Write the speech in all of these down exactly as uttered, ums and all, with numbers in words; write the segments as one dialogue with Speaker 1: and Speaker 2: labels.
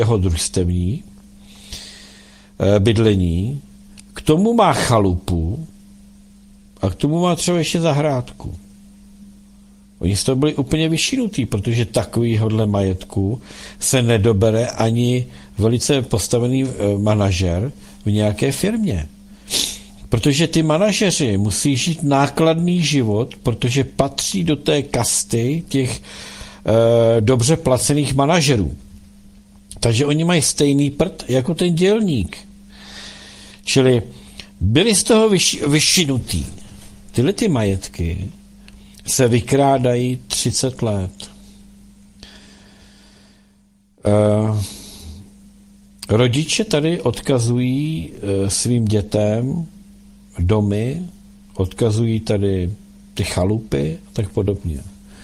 Speaker 1: jeho družstevní bydlení, k tomu má chalupu a k tomu má třeba ještě zahrádku. Oni z toho byli úplně vyšinutí, protože takovýhodle majetku se nedobere ani velice postavený manažer v nějaké firmě. Protože ty manažeři musí žít nákladný život, protože patří do té kasty těch e, dobře placených manažerů. Takže oni mají stejný prd jako ten dělník. Čili byli z toho vyš, vyšinutí. Tyhle ty majetky se vykrádají třicet let. E, rodiče tady odkazují e, svým dětem domy, odkazují tady ty chalupy a tak podobně.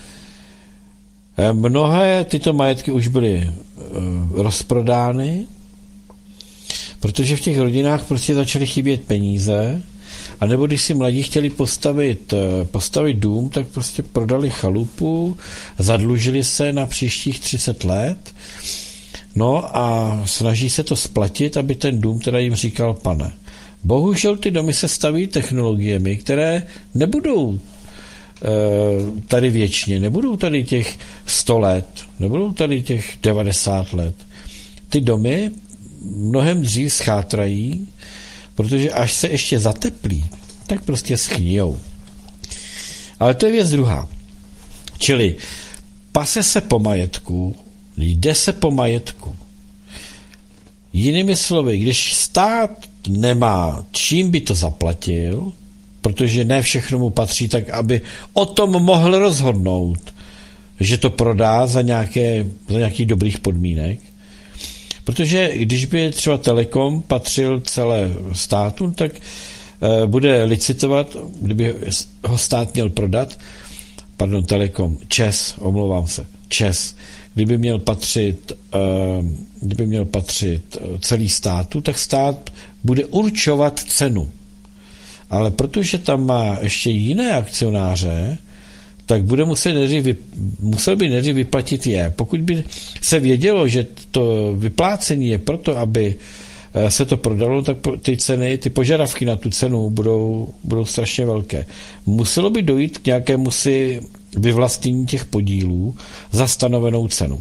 Speaker 1: E, mnohé tyto majetky už byly e, rozprodány, protože v těch rodinách prostě začaly chybět peníze. A nebo když si mladí chtěli postavit, postavit dům, tak prostě prodali chalupu, zadlužili se na příštích třicet let, no a snaží se to splatit, aby ten dům teda jim říkal pane. Bohužel ty domy se staví technologiemi, které nebudou tady věčně, nebudou tady těch sto let, nebudou tady těch devadesát let. Ty domy mnohem dřív schátrají, protože až se ještě zateplí, tak prostě schnijou. Ale to je věc druhá. Čili pase se po majetku, jde se po majetku. Jinými slovy, když stát nemá čím by to zaplatil, protože ne všechno mu patří, tak aby o tom mohl rozhodnout, že to prodá za, nějaké, za nějakých dobrých podmínek. Protože když by třeba Telekom patřil celé státu, tak e, bude licitovat, kdyby ho stát měl prodat, pardon, Telekom, ČEZ, omlouvám se, ČEZ, kdyby měl patřit, e, kdyby měl patřit celý státu, tak stát bude určovat cenu. Ale protože tam má ještě jiné akcionáře, tak bude muset nejdřív, musel by nejdřív vyplatit je. Pokud by se vědělo, že to vyplácení je proto, aby se to prodalo, tak ty ceny, ty požadavky na tu cenu budou, budou strašně velké. Muselo by dojít k nějakému si vyvlastnění těch podílů za stanovenou cenu,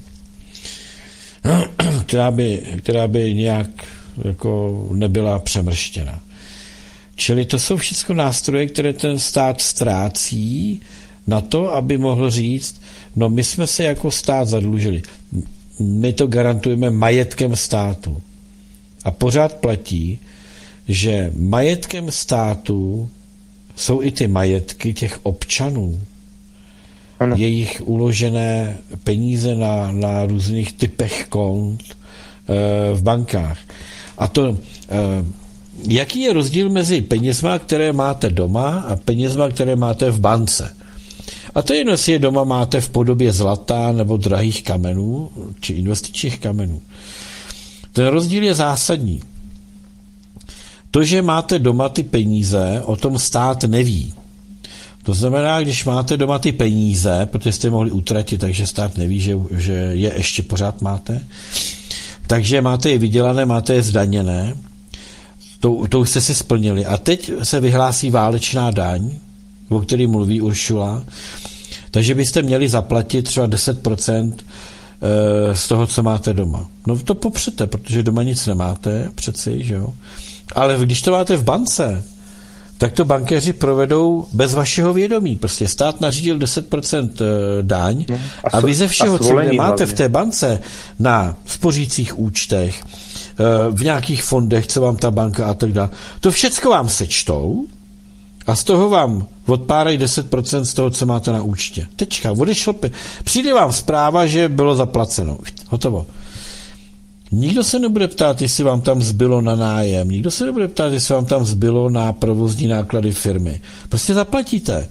Speaker 1: která by, která by nějak jako nebyla přemrštěna. Čili to jsou všechno nástroje, které ten stát ztrácí na to, aby mohl říct, no my jsme se jako stát zadlužili. My to garantujeme majetkem státu. A pořád platí, že majetkem státu jsou i ty majetky těch občanů. Ano. Jejich uložené peníze na, na různých typech kont e, v bankách. A to, e, jaký je rozdíl mezi penězma, které máte doma a penězma, které máte v bance? A to je jedno, jestli je doma máte v podobě zlata nebo drahých kamenů, či investičních kamenů. Ten rozdíl je zásadní. To, že máte doma ty peníze, o tom stát neví. To znamená, když máte doma ty peníze, protože jste mohli utratit, takže stát neví, že, že je ještě pořád máte, takže máte je vydělané, máte je zdaněné, to, to už jste si splnili. A teď se vyhlásí válečná daň, o který mluví Uršula, takže byste měli zaplatit třeba deset procent z toho, co máte doma. No to popřete, protože doma nic nemáte, přeci, že jo. Ale když to máte v bance, tak to bankéři provedou bez vašeho vědomí. Prostě stát nařídil deset procent daň no, a, a vy ze všeho, co máte v té bance na spořících účtech, v nějakých fondech, co vám ta banka a tak dále, to všecko vám sečtou a z toho vám odpárají deset procent z toho, co máte na účtě. Tečka, odešlo. Přijde vám zpráva, že bylo zaplaceno. Hotovo. Nikdo se nebude ptát, jestli vám tam zbylo na nájem. Nikdo se nebude ptát, jestli vám tam zbylo na provozní náklady firmy. Prostě zaplatíte.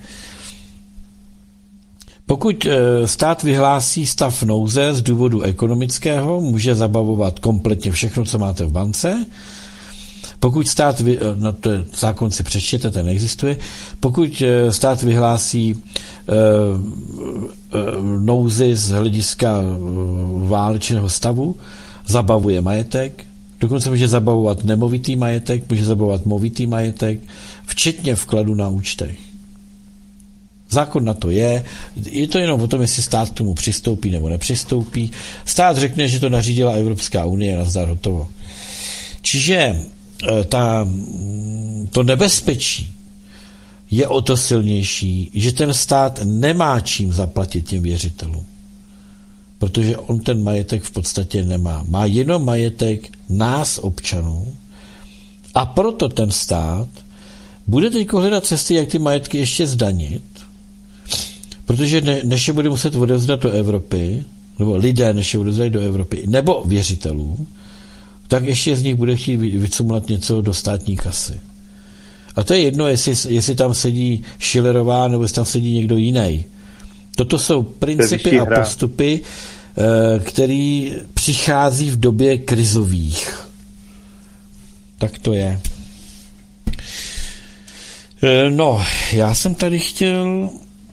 Speaker 1: Pokud stát vyhlásí stav nouze z důvodu ekonomického, může zabavovat kompletně všechno, co máte v bance. Pokud stát, no to je, zákon si přečtěte, ten neexistuje, pokud stát vyhlásí e, e, nouzi z hlediska válečného stavu zabavuje majetek, dokonce může zabavovat nemovitý majetek, může zabavovat movitý majetek, včetně vkladu na účtech. Zákon na to je, je to jenom o tom, jestli stát k tomu přistoupí nebo nepřistoupí. Stát řekne, že to nařídila Evropská unie, nazdar hotovo. Čiže ta, to nebezpečí je o to silnější, že ten stát nemá čím zaplatit těm věřitelům. Protože on ten majetek v podstatě nemá. Má jenom majetek nás, občanů, a proto ten stát bude teď hledat cesty, jak ty majetky ještě zdanit, protože ne, než je bude muset odevzdat do Evropy, nebo lidé, než je odevzdat do Evropy, nebo věřitelů, tak ještě z nich bude chtít vycumlat něco do státní kasy. A to je jedno, jestli, jestli tam sedí Schillerová, nebo jestli tam sedí někdo jiný. Toto jsou principy a postupy, který přichází v době krizových. Tak to je. No, já jsem tady chtěl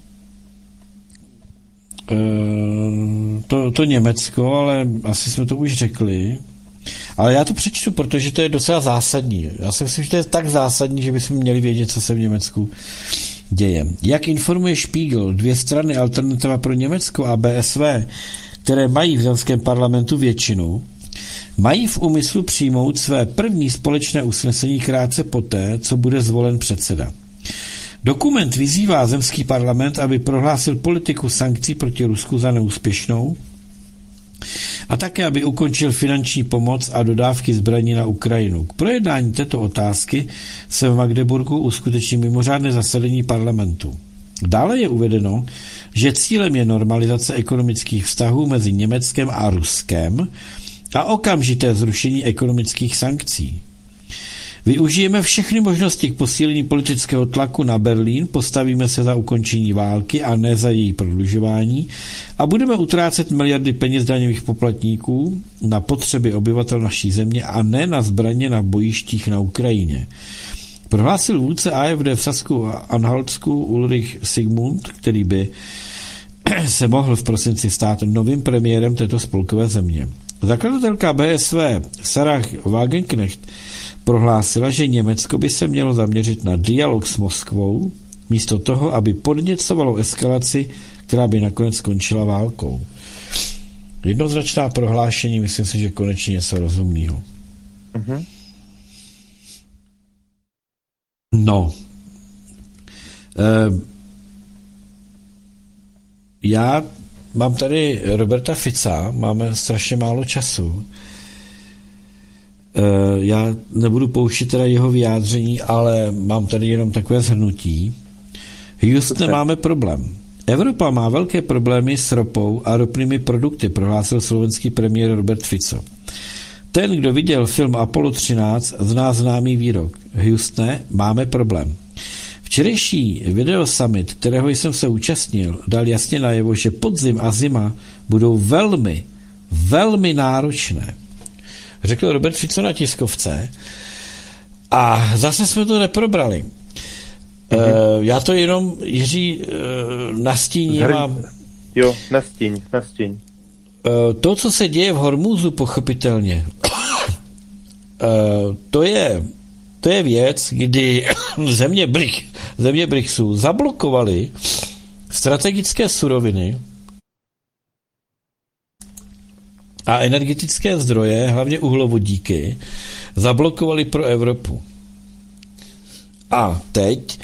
Speaker 1: to, to Německo, ale asi jsme to už řekli. Ale já to přečtu, protože to je docela zásadní. Já si myslím, že to je tak zásadní, že bychom měli vědět, co se v Německu děje. Jak informuje Spiegel, dvě strany Alternativa pro Německo a B S V, které mají v zemském parlamentu většinu, mají v úmyslu přijmout své první společné usnesení krátce poté, co bude zvolen předseda. Dokument vyzývá zemský parlament, aby prohlásil politiku sankcí proti Rusku za neúspěšnou a také, aby ukončil finanční pomoc a dodávky zbraní na Ukrajinu. K projednání této otázky se v Magdeburgu uskuteční mimořádné zasedání parlamentu. Dále je uvedeno, že cílem je normalizace ekonomických vztahů mezi Německem a Ruskem a okamžité zrušení ekonomických sankcí. Využijeme všechny možnosti k posílení politického tlaku na Berlín, postavíme se za ukončení války a ne za její prodlužování a budeme utrácet miliardy peněz daňových poplatníků na potřeby obyvatel naší země a ne na zbraně na bojištích na Ukrajině. Prohlásil vůdce A F D v Sasku a Anhaltsku Ulrich Sigmund, který by se mohl v prosinci stát novým premiérem této spolkové země. Zakladatelka B S V Sarah Wagenknecht prohlásila, že Německo by se mělo zaměřit na dialog s Moskvou, místo toho, aby podněcovalo eskalaci, která by nakonec skončila válkou. Jednoznačná prohlášení, myslím si, že konečně něco rozumného. Mm-hmm. No. E, já mám tady Roberta Fica, máme strašně málo času. E, já nebudu pouštět teda jeho vyjádření, ale mám tady jenom takové shrnutí. Houston, máme problém. Evropa má velké problémy s ropou a ropnými produkty, prohlásil slovenský premiér Robert Fico. Ten, kdo viděl film Apollo třináct, zná známý výrok. Houstone, máme problém. Včerejší video summit, kterého jsem se účastnil, dal jasně najevo, že podzim a zima budou velmi, velmi náročné. Řekl Robert Fico na tiskovce a zase jsme to neprobrali. Mm-hmm. Uh, já to jenom, Jiří, uh, nastíním.
Speaker 2: A... Jo, nastíň, nastíň. Uh,
Speaker 1: to, co se děje v Hormúzu, pochopitelně, uh, to je, to je věc, kdy země, Brik, země BRICSu zablokovaly strategické suroviny a energetické zdroje, hlavně uhlovodíky, zablokovali pro Evropu. A teď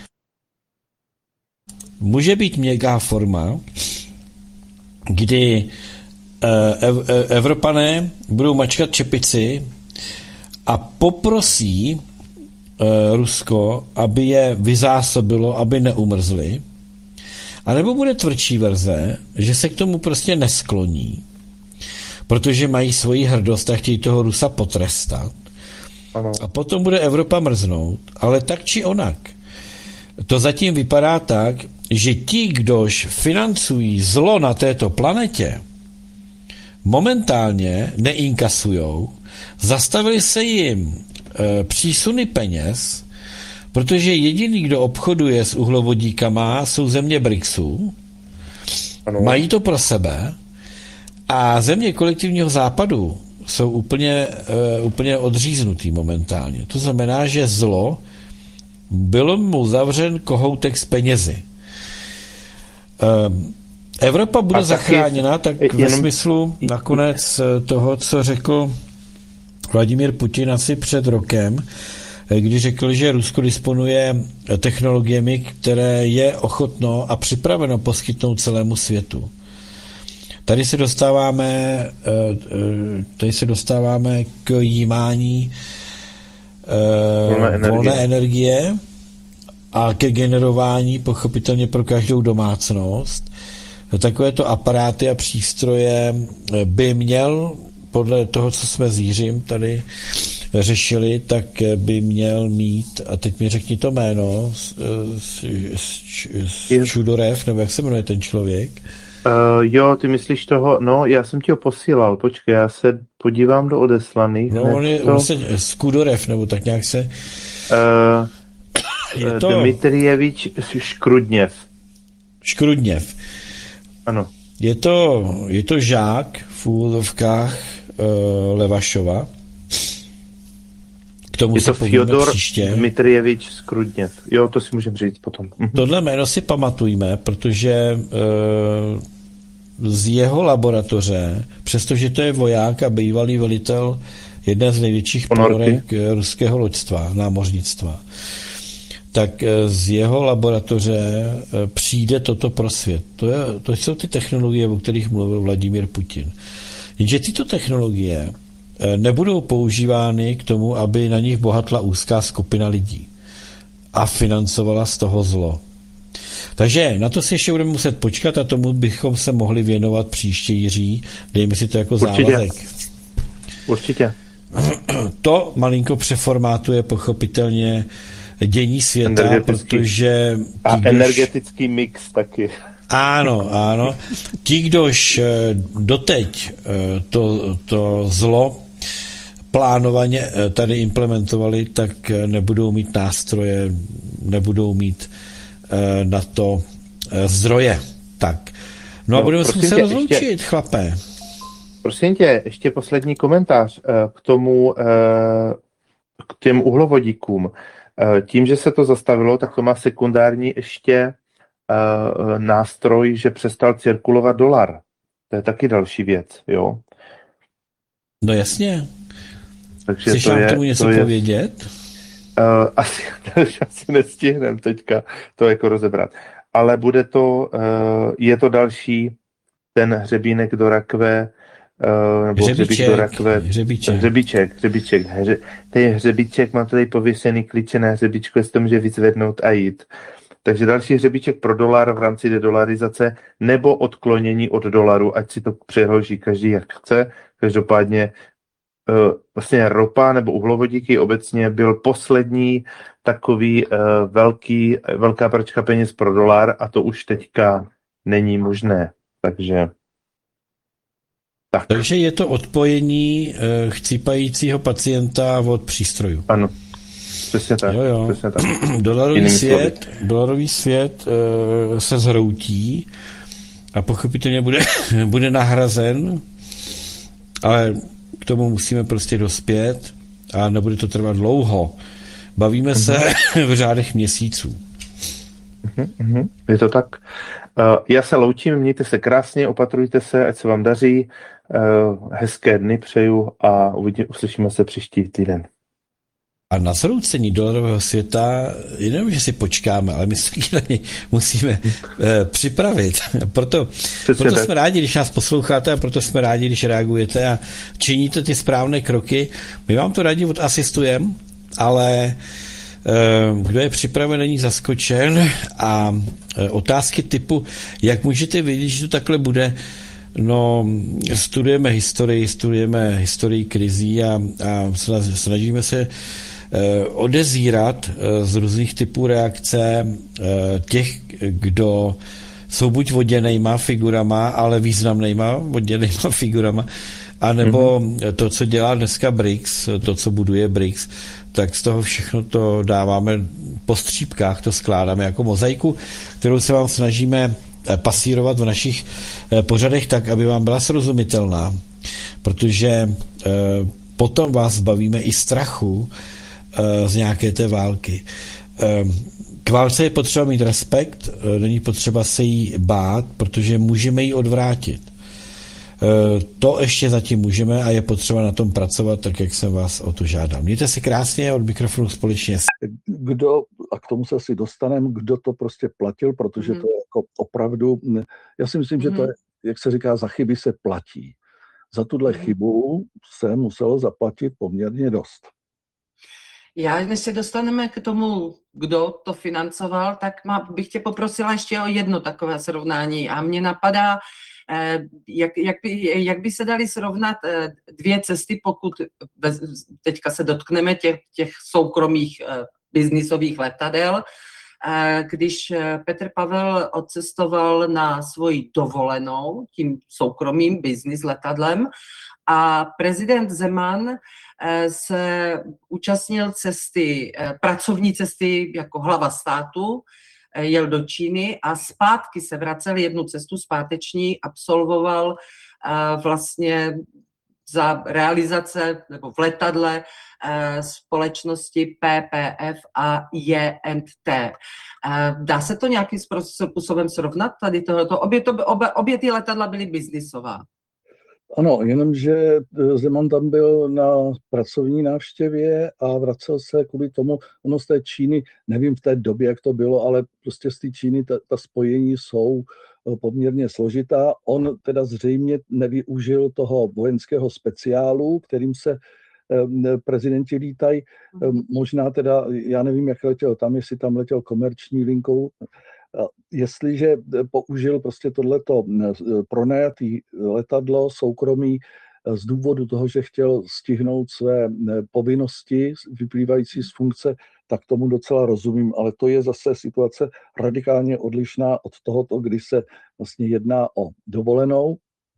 Speaker 1: může být měkká forma, kdy ev- Evropané budou mačkat čepici a poprosí Rusko, aby je vyzásobilo, aby neumrzli. A nebo bude tvrdší verze, že se k tomu prostě neskloní, protože mají svoji hrdost a chtějí toho Rusa potrestat. Ano. A potom bude Evropa mrznout, ale tak či onak. To zatím vypadá tak, že ti, kdož financují zlo na této planetě, momentálně neinkasujou, zastavili se jim e, přísuny peněz, protože jediný, kdo obchoduje s uhlovodíkama, jsou země BRICSu, ano. Mají to pro sebe a země kolektivního západu jsou úplně, uh, úplně odříznutý momentálně. To znamená, že zlo bylo mu zavřen kohoutek s penězi. Um, Evropa bude zachráněna, tak ve jenom... smyslu nakonec toho, co řekl Vladimír Putin asi před rokem, když řekl, že Rusko disponuje technologiemi, které je ochotno a připraveno poskytnout celému světu. Tady se dostáváme, tady se dostáváme k jímání volné energie. volné energie a ke generování pochopitelně pro každou domácnost. Takovéto aparáty a přístroje by měl, podle toho, co jsme s Jiřím tady řešili, tak by měl mít, a teď mi řekni to jméno, Čudorev, nebo jak se jmenuje ten člověk?
Speaker 2: Uh, jo, ty myslíš toho, no, já jsem ti ho posílal, počkej, já se podívám do odeslaných.
Speaker 1: No, on je, to... on se, Skudorev, nebo tak nějak se...
Speaker 2: Uh,
Speaker 1: je to...
Speaker 2: Dmitrijevič Škrudněv.
Speaker 1: Škrudněv.
Speaker 2: Ano.
Speaker 1: Je to, je to žák v úvodovkách uh, Levašova. K tomu
Speaker 2: je
Speaker 1: se
Speaker 2: to Fyodor
Speaker 1: příště.
Speaker 2: Dmitrijevič Škrudněv. Jo, to si můžeme říct potom.
Speaker 1: Tohle jméno si pamatujme, protože uh, z jeho laboratoře, přestože to je voják a bývalý velitel jedné z největších ponorek ruského loďstva, námořnictva, tak z jeho laboratoře přijde toto pro svět. To, je, to jsou ty technologie, o kterých mluvil Vladimír Putin. Jenže tyto technologie nebudou používány k tomu, aby na nich bohatla úzká skupina lidí a financovala z toho zlo. Takže na to si ještě budeme muset počkat a tomu bychom se mohli věnovat příště, Jiří. Dejme si to jako
Speaker 2: Určitě.
Speaker 1: závazek.
Speaker 2: Určitě.
Speaker 1: To malinko přeformátuje pochopitelně dění světa, protože...
Speaker 2: A kdož... energetický mix taky.
Speaker 1: Ano, ano. Ti, kdož doteď to, to zlo plánovaně tady implementovali, tak nebudou mít nástroje, nebudou mít na to zdroje. Tak. No, no a budeme se muset rozloučit, ještě, chlapé.
Speaker 2: Prosím tě, ještě poslední komentář k tomu, k těm uhlovodíkům. Tím, že se to zastavilo, tak to má sekundární ještě uh, nástroj, že přestal cirkulovat dolar. To je taky další věc, jo?
Speaker 1: No jasně.
Speaker 2: Takže
Speaker 1: chceš
Speaker 2: to
Speaker 1: nám
Speaker 2: je,
Speaker 1: tomu něco
Speaker 2: to je,
Speaker 1: povědět?
Speaker 2: Uh, asi, asi nestihnem teďka to jako rozebrat. Ale bude to, uh, je to další ten hřebínek do rakve, Uh, nebo hřebíček, do rakve,
Speaker 1: hřebíček.
Speaker 2: hřebíček, hřebíček, hře, ten hřebíček má tady pověsený klíče na hřebíčku, jestli to může vyzvednout a jít. Takže další hřebíček pro dolar v rámci dedolarizace nebo odklonění od dolaru, ať si to přeloží každý jak chce. Každopádně uh, vlastně ropa nebo uhlovodíky obecně byl poslední takový uh, velký, velká pračka peněz pro dolar a to už teďka není možné. Takže Tak.
Speaker 1: Takže je to odpojení e, chcípajícího pacienta od přístrojů.
Speaker 2: Ano, přesně tak.
Speaker 1: Jo, jo.
Speaker 2: Přesně tak.
Speaker 1: Dolarový svět, dolarový svět e, se zhroutí a pochopitelně bude, bude nahrazen, ale k tomu musíme prostě dospět a nebude to trvat dlouho. Bavíme mm-hmm. se v řádech měsíců.
Speaker 2: Mm-hmm. Je to tak. Uh, já se loučím, mějte se krásně, opatrujte se, ať se vám daří. Uh, hezké dny přeju a uvidí, uslyšíme se příští týden.
Speaker 1: A na zhroucení dolarového světa, jenom, že si počkáme, ale my se na něj musíme eh, připravit. Proto, proto jsme rádi, když nás posloucháte a proto jsme rádi, když reagujete a činíte ty správné kroky. My vám to rádi odasistujeme, ale eh, kdo je připraven, není zaskočen a eh, otázky typu, jak můžete vědět, že to takhle bude. No, studujeme historii, studujeme historii krizí a, a snažíme se eh, odezírat eh, z různých typů reakce eh, těch, kdo jsou buď voděnejma figurama, ale významnejma voděnejma figurama, anebo mm-hmm. to, co dělá dneska B R I C S, to, co buduje B R I C S, tak z toho všechno to dáváme po střípkách, to skládáme jako mozaiku, kterou se vám snažíme pasírovat v našich pořadech tak, aby vám byla srozumitelná, protože potom vás zbavíme i strachu z nějaké té války. K válce je potřeba mít respekt, není potřeba se jí bát, protože můžeme ji odvrátit. To ještě zatím můžeme a je potřeba na tom pracovat, tak jak jsem vás o to žádal. Mějte se krásně, od mikrofonu společně.
Speaker 3: Kdo, a k tomu se asi dostaneme, kdo to prostě platil, protože mm. to je jako opravdu, já si myslím, mm. že to je, jak se říká, za chyby se platí. Za tuhle mm. chybu se muselo zaplatit poměrně dost.
Speaker 4: Já, než se dostaneme k tomu, kdo to financoval, tak má, bych tě poprosila ještě o jedno takové srovnání. A mě napadá, jak, jak, by, jak by se daly srovnat dvě cesty, pokud teďka se dotkneme těch, těch soukromých biznisových letadel. Když Petr Pavel odcestoval na svoji dovolenou tím soukromým biznis letadlem a prezident Zeman se účastnil cesty, pracovní cesty jako hlava státu, jel do Číny a zpátky se vracel, jednu cestu zpáteční absolvoval vlastně za realizace nebo v letadle společnosti P P F a J and T. Dá se to nějakým způsobem srovnat tady tohoto? Obě, to, obě, obě ty letadla byly biznisová.
Speaker 3: Ano, jenomže Zeman tam byl na pracovní návštěvě a vracel se kvůli tomu, ono z té Číny, nevím v té době, jak to bylo, ale prostě z té Číny ta, ta spojení jsou poměrně složitá. On teda zřejmě nevyužil toho vojenského speciálu, kterým se prezidenti lítají. Možná teda, já nevím, jak letěl tam, jestli tam letěl komerční linkou. Jestliže použil prostě tohleto pronajatý letadlo soukromí z důvodu toho, že chtěl stihnout své povinnosti vyplývající z funkce, tak tomu docela rozumím, ale to je zase situace radikálně odlišná od tohoto, kdy se vlastně jedná o dovolenou.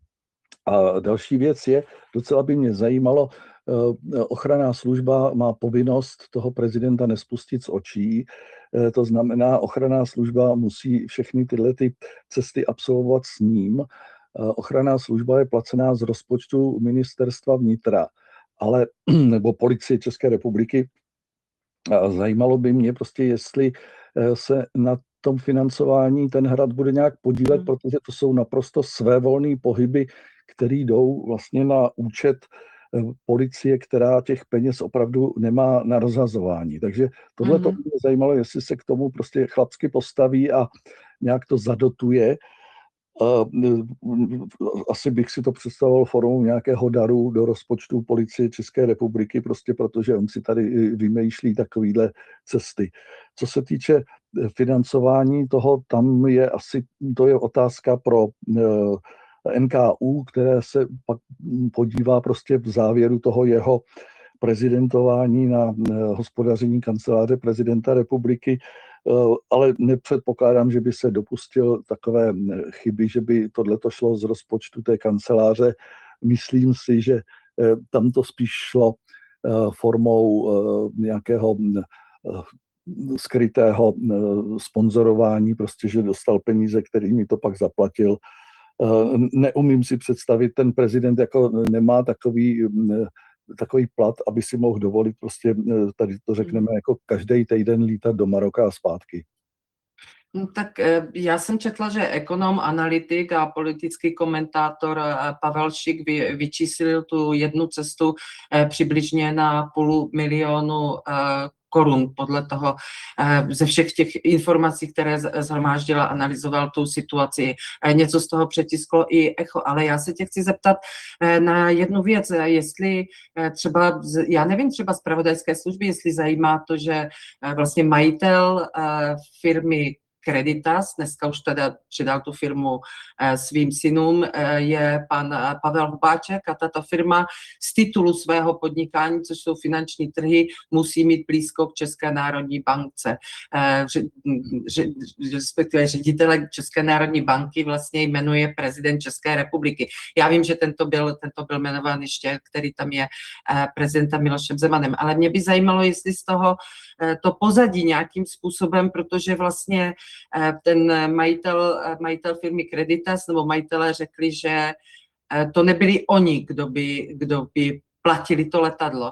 Speaker 3: A další věc je, docela by mě zajímalo, ochranná služba má povinnost toho prezidenta nespustit z očí. To znamená, ochranná služba musí všechny tyhle ty cesty absolvovat s ním. Ochranná služba je placená z rozpočtu ministerstva vnitra, ale, nebo policie České republiky. A zajímalo by mě prostě, jestli se na tom financování ten hrad bude nějak podílet, hmm. protože to jsou naprosto svévolné pohyby, které jdou vlastně na účet policie, která těch peněz opravdu nemá na rozhazování. Takže tohle to mě zajímalo, jestli se k tomu prostě chlapsky postaví a nějak to zadotuje. Asi bych si to představoval formou nějakého daru do rozpočtu policie České republiky, prostě protože on si tady vymýšlí takovýhle cesty. Co se týče financování toho, tam je asi, to je otázka pro N K U, které se pak podívá prostě v závěru toho jeho prezidentování na hospodaření kanceláře prezidenta republiky, ale nepředpokládám, že by se dopustil takové chyby, že by tohleto šlo z rozpočtu té kanceláře. Myslím si, že tam to spíš šlo formou nějakého skrytého sponzorování, prostě, že dostal peníze, kterými to pak zaplatil. Neumím si představit, ten prezident jako nemá takový, takový plat, aby si mohl dovolit prostě, tady to řekneme, jako každý týden lítat do Maroka a zpátky.
Speaker 4: No, tak já jsem četla, že ekonom, analytik a politický komentátor Pavel Šik vy, vyčíslil tu jednu cestu přibližně na půl milionu korun podle toho, ze všech těch informací, které zhromáždila, analyzoval tu situaci. Něco z toho přetisklo i Echo, ale já se tě chci zeptat na jednu věc, jestli třeba, já nevím, třeba zpravodajské služby, jestli zajímá to, že vlastně majitel firmy Creditas, dneska už teda předal tu firmu svým synům, je pan Pavel Hubáček a tato firma z titulu svého podnikání, což jsou finanční trhy, musí mít blízko k České národní bance. Respektive ředitele České národní banky vlastně jmenuje prezident České republiky. Já vím, že tento byl, tento byl jmenován ještě, který tam je prezidentem Milošem Zemanem, ale mě by zajímalo, jestli z toho to pozadí nějakým způsobem, protože vlastně ten majitel, majitel firmy Creditas nebo majitelé řekli, že to nebyli oni, kdo by, kdo by platili to letadlo.